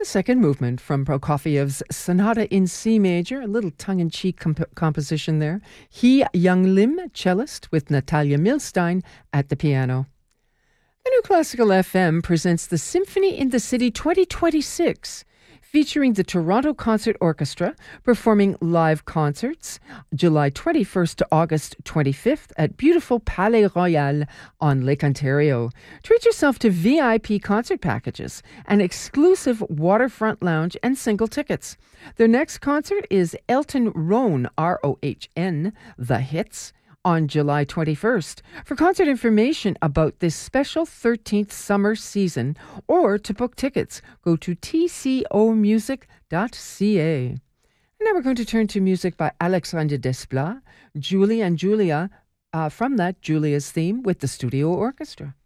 The second movement from Prokofiev's Sonata in C major, a little tongue-in-cheek composition there. Hee Young Lim, cellist, with Natalia Milstein at the piano. The New Classical FM presents the Symphony in the City 2026, featuring the Toronto Concert Orchestra performing live concerts July 21st to August 25th at beautiful Palais Royal on Lake Ontario. Treat yourself to VIP concert packages, an exclusive waterfront lounge, and single tickets. Their next concert is Elton Rohn, R-O-H-N, The Hits, on July 21st. For concert information about this special 13th summer season or to book tickets, go to tcomusic.ca. And now we're going to turn to music by Alexandre Desplat, Julie and Julia, from that Julia's theme with the Studio Orchestra.